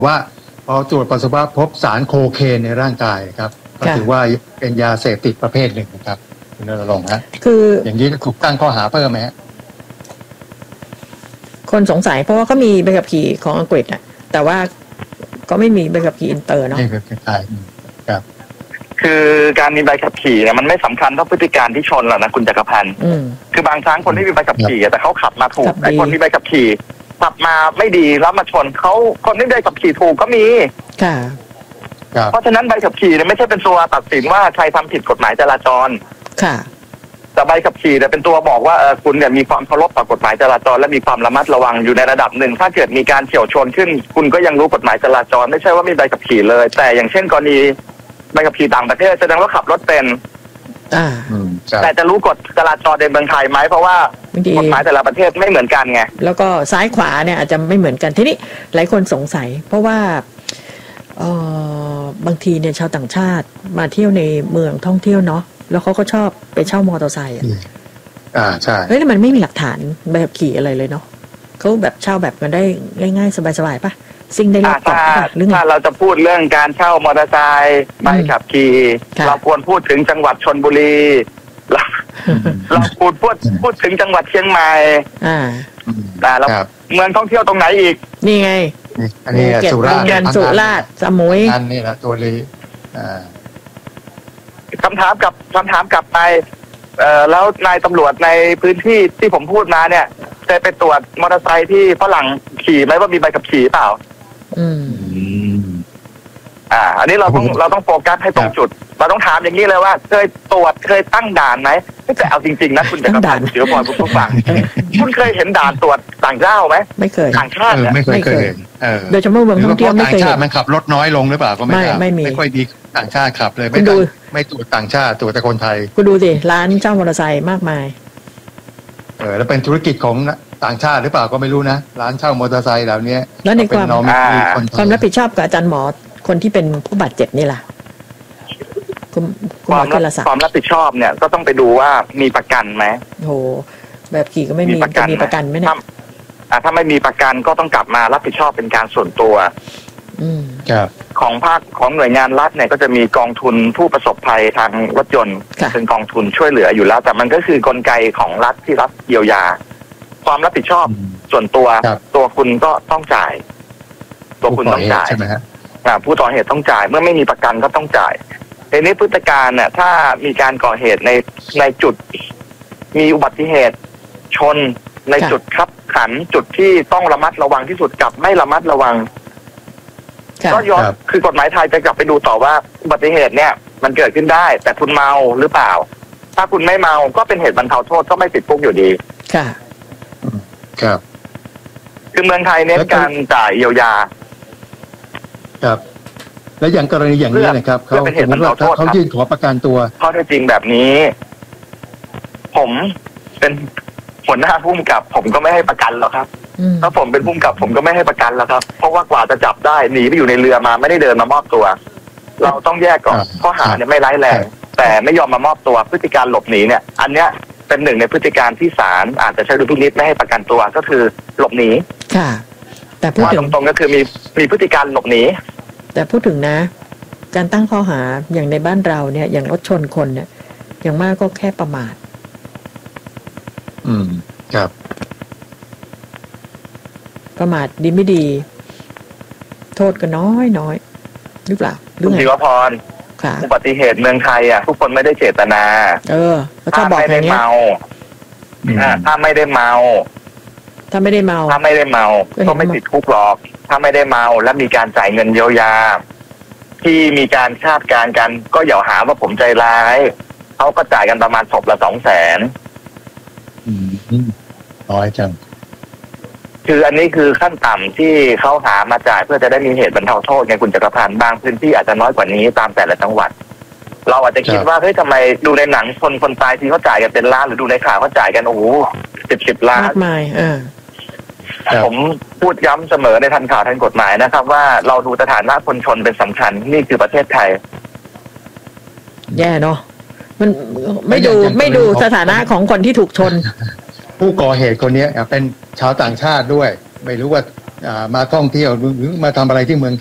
ว่าพอตรวจปัสสาวะพบสารโคเคนในร่างกายครับก็ถือว่าเป็นยาเสพติดประเภทหนึ่งนะครับคุณณรงค์ฮะคืออย่างนี้ถูกตั้งข้อหาเพิ่มไหมฮะคนสงสัยเพราะว่าเขามีใบขับขี่ของอังกฤษอะแต่ว่าก็ไม่มีใบขับขี่อินเตอร์เนาะใช่ครับคือการมีใบขับขี่เนี่ยมันไม่สำคัญเท่าพฤติการที่ชนหรอกนะคุณจักรพันธ์คือบางครั้งคนที่มีใบขับขี่แต่เขาขับมาถูกไอ้คนที่ใบขับขี่ขับมาไม่ดีแล้วมาชนเขาคนที่ใบขับขี่ถูกก็มีค่ะเพราะฉะนั้นใบขับขี่เนี่ยไม่ใช่เป็นตัวตัดสินว่าใครทำผิดกฎหมายจราจรค่ะแต่ใบขับขี่เนี่ยเป็นตัวบอกว่าคุณเนี่ยมีความเคารพต่อกฎหมายจราจรและมีความระมัดระวังอยู่ในระดับหนึ่งถ้าเกิดมีการเฉี่ยวชนขึ้นคุณก็ยังรู้กฎหมายจราจรไม่ใช่ว่ามีใบขับขี่เลยแต่อย่างเช่นกรณีใบขับขี่ต่างประเทศแสดงว่าขับรถเป็นแต่จะรู้กฎจราจรในเมืองไทยไหมเพราะว่ากฎหมายแต่ละประเทศไม่เหมือนกันไงแล้วก็ซ้ายขวาเนี่ยอาจจะไม่เหมือนกันทีนี้หลายคนสงสัยเพราะว่าบางทีเนี่ยชาวต่างชาติมาเที่ยวในเมืองท่องเที่ยวเนาะแล้วเขาก็ชอบไปเช่ามอเตอร์ไซค์ใช่เฮ้ยแล้วมันไม่มีหลักฐานใบขับขี่อะไรเลยเนาะเขาแบบเช่าแบบกันได้ง่ายๆสบายๆป่ะซิ่งได้รอบก่อนป่ะหรือไงถ้าเราจะพูดเรื่องการเช่ามอเตอร์ไซค์ใบขับขี่เราควรพูดถึงจังหวัดชลบุรีเราพูดถึงจังหวัดเชียงใหม่แต่เราเมืองท่องเที่ยวตรงไหนอีกนี่ไงอันนี้สุราษฎร์สมุยอันนี้นะตัวลีคำถามกลับไปแล้วนายตำรวจในพื้นที่ที่ผมพูดมาเนี่ยเคยไปตรวจมอเตอร์ไซค์ที่ฝรั่งขี่ไหมว่ามีใบขับขี่เปล่าอันนี้เราต้องโฟกัสให้ตรงจุดเราต้องถามอย่างนี้เลยว่าเคยตรวจเคยตั้งด่านไหมแต่เอาจริงๆนะคุณจักรพันธ์เดี๋ยวก่อนคุณผู้ฟังคุณเคยเห็นด่านตรวจต่างด้าวไหมไม่เคยต่างชาติไม่เคยโดยเฉพาะเมืองท่องเที่ยวไม่เคยต่างชาติมันขับรถน้อยลงหรือเปล่าก็ไม่ค่อยมีต่างชาติขับเลยไม่ตรวจต่างชาติตรวจแต่คนไทยคุณดูสิร้านเช่ามอเตอร์ไซค์มากมายแล้วเป็นธุรกิจของต่างชาติหรือเปล่าก็ไม่รู้นะร้านเช่ามอเตอร์ไซค์เหล่านี้แล้วในความรับผิดชอบกับอาจารย์หมอคนที่เป็นผู้บาดเจ็บนี่ล่ะความรับผิดชอบเนี่ยก็ต้องไปดูว่ามีประกันไหมโหแบบขี่ก็ไม่มีจะมีประกันไหมเนี่ยถ้าไม่มีประกันก็ต้องกลับมารับผิดชอบเป็นการส่วนตัวของภาคของหน่วยงานรัฐเนี่ยก็จะมีกองทุนผู้ประสบภัยทางรถยนต์เป็นกองทุนช่วยเหลืออยู่แล้วแต่มันก็คือกลไกของรัฐที่รับเยียวยาความรับผิดชอบส่วนตัวคุณก็ต้องจ่ายตัวคุณต้องจ่ายใช่ไหมฮะผู้ก่อเหตุต้องจ่ายเมื่อไม่มีประกันก็ต้องจ่ายในนี้พฤติการเนี่ยถ้ามีการก่อเหตุในจุดมีอุบัติเหตุชนในจุดคับขันจุดที่ต้องระมัดระวังที่สุดกับไม่ระมัดระวังก็ย้อนคือกฎหมายไทยจะกลับไปดูต่อว่าอุบัติเหตุเนี่ยมันเกิดขึ้นได้แต่คุณเมาหรือเปล่าถ้าคุณไม่เมาก็เป็นเหตุบรรเทาโทษก็ไม่ติดคุกอยู่ดีค่ะครับคือเมืองไทยเน้นการจ่ายเยียวยาครับแล้วอย่างกรณีอย่างนี้นะครับเขายื่นขอประกันตัวข้อเท็จจริงแบบนี้ผมเป็นหัวหน้าผู้กำกับผมก็ไม่ให้ประกันหรอกครับถ้าผมเป็นผู้กำกับผมก็ไม่ให้ประกันหรอกครับเพราะว่ากว่าจะจับได้หนีไปอยู่ในเรือมาไม่ได้เดินมามอบตัวเราต้องแยกก่อนข้อหาเนี่ยไม่ร้ายแรงแต่ไม่ยอมมามอบตัวพฤติการหลบหนีเนี่ยอันเนี้ยเป็นหนึ่งในพฤติการที่ศาลอาจจะใช้ดุลพินิจไม่ให้ประกันตัวก็คือหลบหนีค่ะแต่พูดถึงตรงๆก็คือมีพฤติการหลบหนีแต่พูดถึงนะการตั้งข้อหาอย่างในบ้านเราเนี่ยอย่างรถชนคนเนี่ยอย่างมากก็แค่ประมาทครับประมาทดีไม่ดีโทษก็น้อยหรือเปล่าคุณศิวพรอุบัติเหตุเมืองไทยทุกคนไม่ได้เจตนาถ้าไม่ได้เมาถ้าไม่ได้เมาก็ไม่ติดคุกหรอกถ้าไม่ได้เมาและมีการจ่ายเงินเยียวยาที่มีการคาดการณ์กันก็อย่าหาว่าผมใจร้ายเขาก็จ่ายกันประมาณศพละ200,000 น้อยจังคืออันนี้คือขั้นต่ำที่เขาหามาจ่ายเพื่อจะได้มีเหตุบรรเทาโทษไงคุณจักรพันธ์บางพื้นที่อาจจะน้อยกว่านี้ตามแต่ละจังหวัดเราอาจจะคิดว่าเฮ้ยทำไมดูในหนังคนตายที่เขาจ่ายกันเป็นล้านหรือดูในข่าวเขาจ่ายกันโอ้โห10 ล้านมากมายผมพูดย้ำเสมอในทันข่าวทันกฎหมายนะครับว่าเราดูสถานะคนชนเป็นสำคัญนี่คือประเทศไทยแย่เนาะมันไม่ดูสถานะของคนที่ถูกชนผู้ก่อเหตุคนนี้เป็นชาวต่างชาติด้วยไม่รู้ว่ามาท่องเที่ยวหรือมาทำอะไรที่เมือง